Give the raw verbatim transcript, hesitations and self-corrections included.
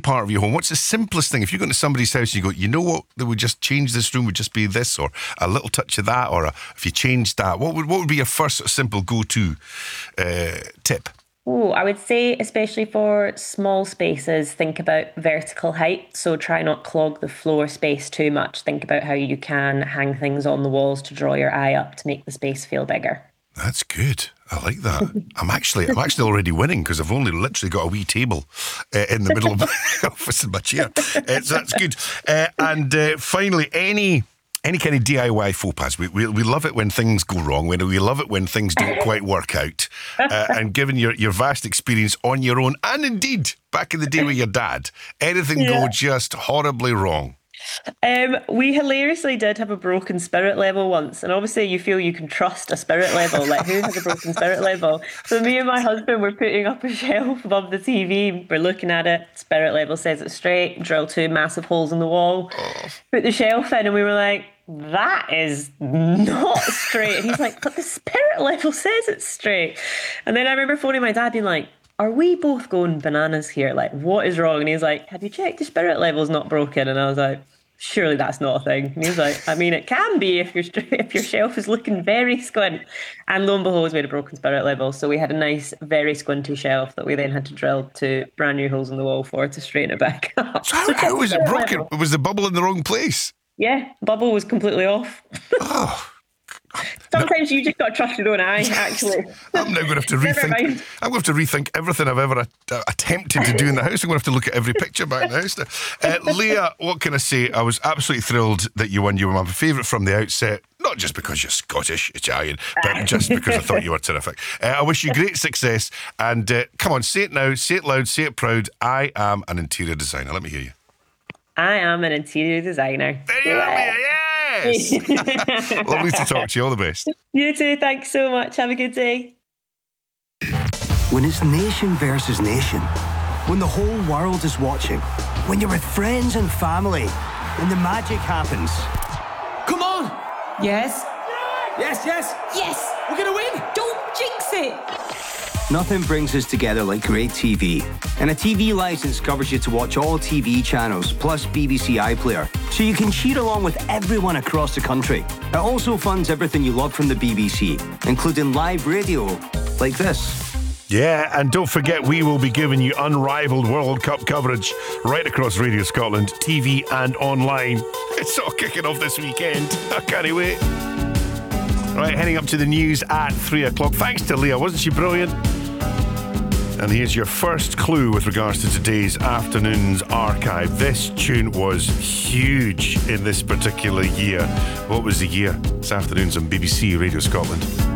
part of your home, what's the simplest thing? If you go into somebody's house and you go, you know what, they would just change this room, would just be this, or a little touch of that, or a, if you changed that, what would what would be your first sort of simple go-to uh, tip? Oh, I would say, especially for small spaces, think about vertical height. So try not clog the floor space too much. Think about how you can hang things on the walls to draw your eye up to make the space feel bigger. That's good. I like that. I'm actually, I'm actually already winning because I've only literally got a wee table uh, in the middle of my office in my chair. Uh, so that's good. Uh, and uh, finally, any. Any kind of D I Y faux pas. We, we we love it when things go wrong. We, we love it when things don't quite work out. Uh, and given your, your vast experience on your own, and indeed back in the day with your dad, anything yeah. go just horribly wrong? Um, we hilariously did have a broken spirit level once, and obviously you feel you can trust a spirit level. Like, who has a broken spirit level? So me and my husband were putting up a shelf above the T V. We're looking at it. Spirit level says it's straight. Drill two massive holes in the wall. Oh. Put the shelf in, and we were like, that is not straight. And he's like, but the spirit level says it's straight. And then I remember phoning my dad being like, are we both going bananas here? Like, what is wrong? And he's like, have you checked the spirit level's not broken? And I was like, surely that's not a thing. And he's like, I mean, it can be if your if your shelf is looking very squint. And lo and behold, we had a broken spirit level. So we had a nice, very squinty shelf that we then had to drill two brand new holes in the wall for to straighten it back up. So how, how was it broken? Level. Was the bubble in the wrong place? Yeah, bubble was completely off. Oh. Sometimes no. you just got to trust your own eye, actually. I'm now going to have to rethink. I'm going to have to rethink everything I've ever uh, attempted to do in the house. I'm going to have to look at every picture back in the house. Uh, Leah, what can I say? I was absolutely thrilled that you won. You were my favourite from the outset. Not just because you're Scottish, Italian, but just because I thought you were terrific. Uh, I wish you great success. And uh, come on, say it now, say it loud, say it proud. I am an interior designer. Let me hear you. I am an interior designer. There you are, Leah, yes! Lovely to talk to you. All the best. You too. Thanks so much. Have a good day. When it's nation versus nation, when the whole world is watching, when you're with friends and family, and the magic happens. Come on! Yes? Yes, yes! Yes! We're gonna win! Don't jinx it! Nothing brings us together like great T V. And a T V license covers you to watch all T V channels, plus B B C iPlayer, so you can cheer along with everyone across the country. It also funds everything you love from the B B C, including live radio like this. Yeah, and don't forget, we will be giving you unrivaled World Cup coverage right across Radio Scotland, T V and online. It's all kicking off this weekend. I can't wait. Right, heading up to the news at three o'clock. Thanks to Leah, wasn't she brilliant? And here's your first clue with regards to today's afternoon's archive. This tune was huge in this particular year. What was the year? This afternoon's on B B C Radio Scotland.